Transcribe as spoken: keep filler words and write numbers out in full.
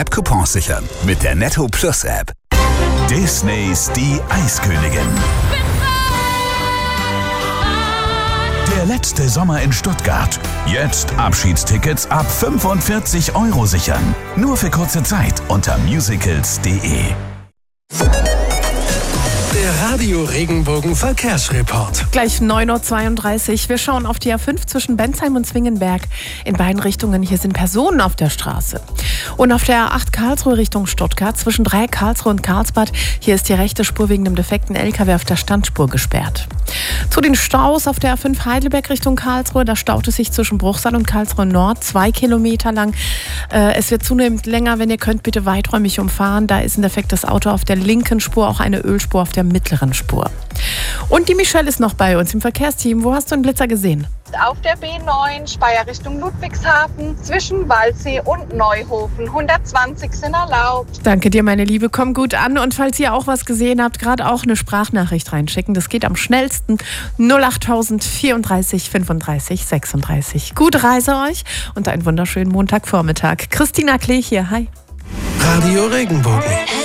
App-Coupons sichern mit der Netto Plus App. Disneys Die Eiskönigin. Der letzte Sommer in Stuttgart. Jetzt Abschiedstickets ab fünfundvierzig Euro sichern. Nur für kurze Zeit unter musicals punkt de. Der Radio Regenbogen Verkehrsreport. Gleich neun Uhr zweiunddreißig. Wir schauen auf die A fünf zwischen Bensheim und Zwingenberg. In beiden Richtungen hier sind Personen auf der Straße. Und auf der A acht Karlsruhe Richtung Stuttgart zwischen drei Karlsruhe und Karlsbad. Hier ist die rechte Spur wegen einem defekten L K W auf der Standspur gesperrt. Zu den Staus auf der A fünf Heidelberg Richtung Karlsruhe. Da staut es sich zwischen Bruchsal und Karlsruhe Nord zwei Kilometer lang. Äh, es wird zunehmend länger. Wenn ihr könnt, bitte weiträumig umfahren. Da ist ein defektes Auto auf der linken Spur, auch eine Ölspur auf der mittleren Spur. Und die Michelle ist noch bei uns im Verkehrsteam. Wo hast du einen Blitzer gesehen? Auf der B neun, Speyer Richtung Ludwigshafen, zwischen Waldsee und Neuhofen. hundertzwanzig sind erlaubt. Danke dir, meine Liebe. Komm gut an. Und falls ihr auch was gesehen habt, gerade auch eine Sprachnachricht reinschicken. Das geht am schnellsten. null achttausend vierunddreißig fünfunddreißig sechsunddreißig. Gute Reise euch und einen wunderschönen Montagvormittag. Christina Klee hier. Hi. Radio Regenbogen.